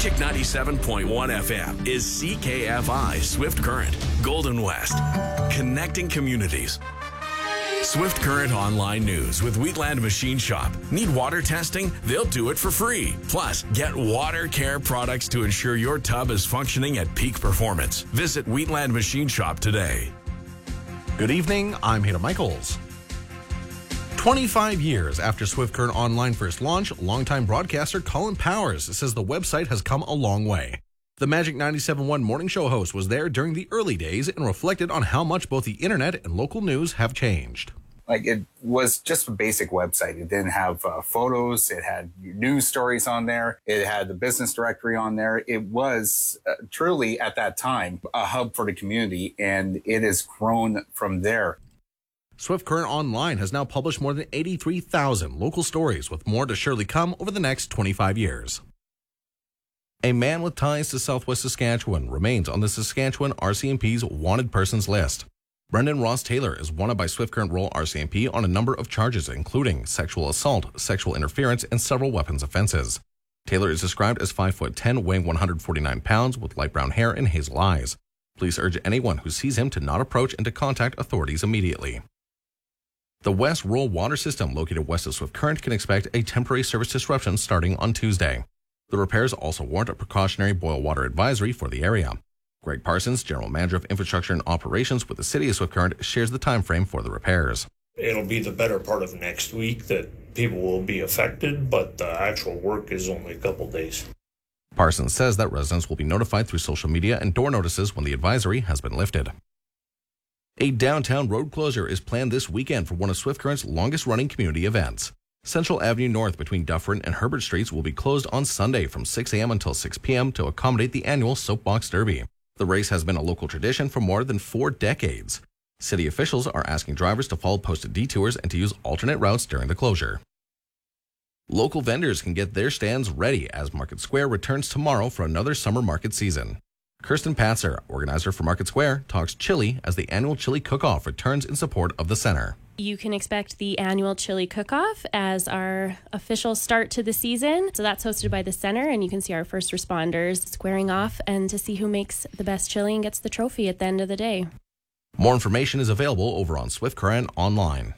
Magic 97.1 FM is CKFI Swift Current, Golden West, connecting communities. Swift Current Online News with Wheatland Machine Shop. Need water testing? They'll do it for free. Plus, get water care products to ensure your tub is functioning at peak performance. Visit Wheatland Machine Shop today. Good evening, I'm Hayden Michaels. 25 years after Swift Current Online first launched, longtime broadcaster Colin Powers says the website has come a long way. The Magic 97.1 morning show host was there during the early days and reflected on how much both the internet and local news have changed. It was just a basic website. It didn't have photos. It had news stories on there. It had the business directory on there. It was truly, at that time, a hub for the community, and it has grown from there. Swift Current Online has now published more than 83,000 local stories, with more to surely come over the next 25 years. A man with ties to Southwest Saskatchewan remains on the Saskatchewan RCMP's wanted persons list. Brendan Ross Taylor is wanted by Swift Current Rural RCMP on a number of charges, including sexual assault, sexual interference, and several weapons offenses. Taylor is described as 5'10", weighing 149 pounds, with light brown hair and hazel eyes. Police urge anyone who sees him to not approach and to contact authorities immediately. The West Rural Water System, located west of Swift Current, can expect a temporary service disruption starting on Tuesday. The repairs also warrant a precautionary boil water advisory for the area. Greg Parsons, General Manager of Infrastructure and Operations with the City of Swift Current, shares the time frame for the repairs. It'll be the better part of next week that people will be affected, but the actual work is only a couple days. Parsons says that residents will be notified through social media and door notices when the advisory has been lifted. A downtown road closure is planned this weekend for one of Swift Current's longest-running community events. Central Avenue North between Dufferin and Herbert Streets will be closed on Sunday from 6 a.m. until 6 p.m. to accommodate the annual Soapbox Derby. The race has been a local tradition for more than 4 decades. City officials are asking drivers to follow posted detours and to use alternate routes during the closure. Local vendors can get their stands ready as Market Square returns tomorrow for another summer market season. Kirsten Patzer, organizer for Market Square, talks chili as the annual chili cook-off returns in support of the center. You can expect the annual chili cook-off as our official start to the season. So that's hosted by the center, and you can see our first responders squaring off and to see who makes the best chili and gets the trophy at the end of the day. More information is available over on Swift Current Online.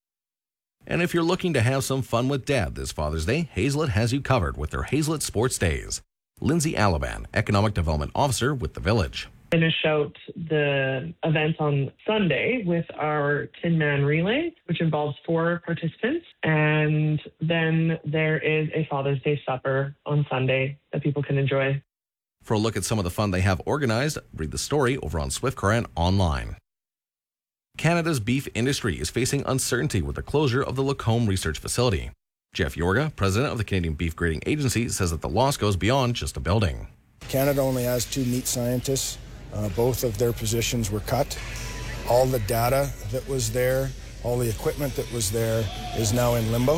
And if you're looking to have some fun with Dad this Father's Day, Hazelet has you covered with their Hazelet Sports Days. Lindsay Alaban, Economic Development Officer with the Village. Finish out the event on Sunday with our Tin Man Relay, which involves 4 participants. And then there is a Father's Day supper on Sunday that people can enjoy. For a look at some of the fun they have organized, read the story over on Swift Current Online. Canada's beef industry is facing uncertainty with the closure of the Lacombe Research Facility. Jeff Yorga, president of the Canadian Beef Grading Agency, says that the loss goes beyond just a building. Canada only has 2 meat scientists. Both of their positions were cut. All the data that was there, all the equipment that was there is now in limbo.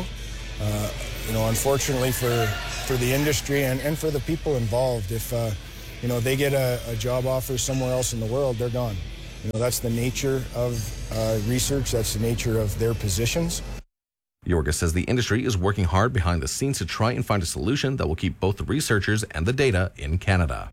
Unfortunately for the industry and for the people involved, if they get a job offer somewhere else in the world, they're gone. That's the nature of research. That's the nature of their positions. Yorga says the industry is working hard behind the scenes to try and find a solution that will keep both the researchers and the data in Canada.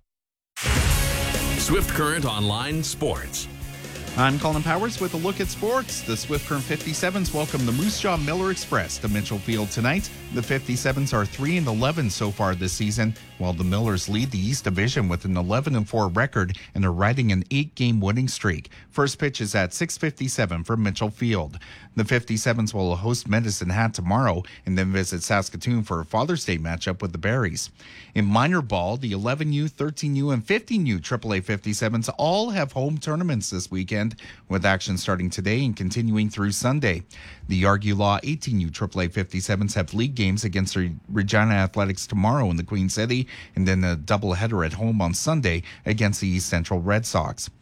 Swift Current Online Sports. I'm Colin Powers with a look at sports. The Swift Current 57s welcome the Moose Jaw Miller Express to Mitchell Field tonight. The 57s are 3-11 so far this season, while the Millers lead the East Division with an 11-4 record and are riding an 8-game winning streak. First pitch is at 6:57 from Mitchell Field. The 57s will host Medicine Hat tomorrow and then visit Saskatoon for a Father's Day matchup with the Berries. In minor ball, the 11U, 13U, and 15U AAA 57s all have home tournaments this weekend, with action starting today and continuing through Sunday. The Argue-Law 18U AAA 57s have league games against the Regina Athletics tomorrow in the Queen City, and then a doubleheader at home on Sunday against the East Central Red Sox.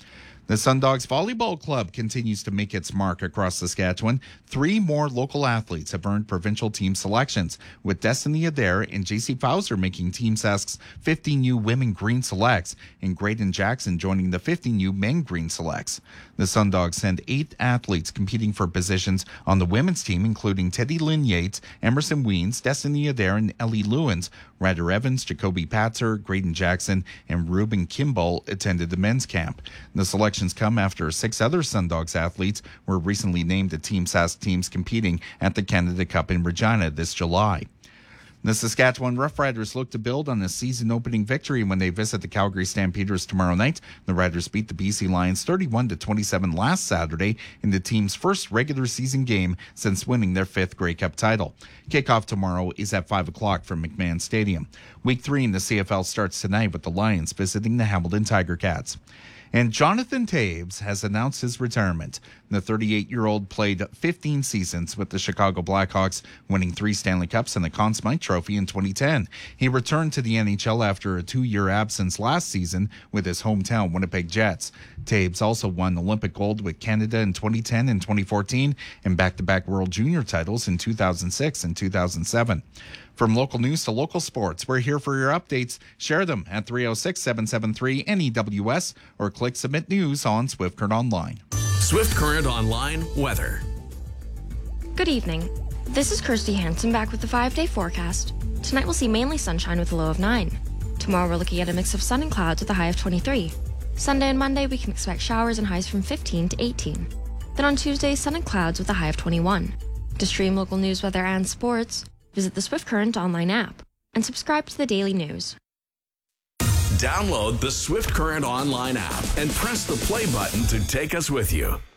The Sundogs Volleyball Club continues to make its mark across Saskatchewan. 3 more local athletes have earned provincial team selections, with Destiny Adair and JC Fowser making Team Sask's 15U Women Green Selects and Graydon Jackson joining the 15U Men Green Selects. The Sundogs send 8 athletes competing for positions on the women's team, including Teddy Lynn Yates, Emerson Weens, Destiny Adair, and Ellie Lewins. Ryder Evans, Jacoby Patzer, Graydon Jackson, and Ruben Kimball attended the men's camp. The selections come after 6 other Sundogs athletes were recently named to Team Sask teams competing at the Canada Cup in Regina this July. The Saskatchewan Roughriders look to build on a season-opening victory when they visit the Calgary Stampeders tomorrow night. The Riders beat the BC Lions 31-27 last Saturday in the team's first regular season game since winning their 5th Grey Cup title. Kickoff tomorrow is at 5 o'clock from McMahon Stadium. Week 3 in the CFL starts tonight with the Lions visiting the Hamilton Tiger Cats. And Jonathan Toews has announced his retirement. The 38-year-old played 15 seasons with the Chicago Blackhawks, winning 3 Stanley Cups and the Conn Smythe Trophy in 2010. He returned to the NHL after a 2-year absence last season with his hometown Winnipeg Jets. Toews also won Olympic gold with Canada in 2010 and 2014 and back-to-back World Junior titles in 2006 and 2007. From local news to local sports, we're here for your updates. Share them at 306-773-NEWS or click Submit News on Swift Current Online. Swift Current Online weather. Good evening. This is Kirsty Hansen back with the 5-day forecast. Tonight we'll see mainly sunshine with a low of 9. Tomorrow we're looking at a mix of sun and clouds with a high of 23. Sunday and Monday we can expect showers and highs from 15 to 18. Then on Tuesday, sun and clouds with a high of 21. To stream local news, weather, and sports, visit the Swift Current online app and subscribe to the daily news. Download the Swift Current online app and press the play button to take us with you.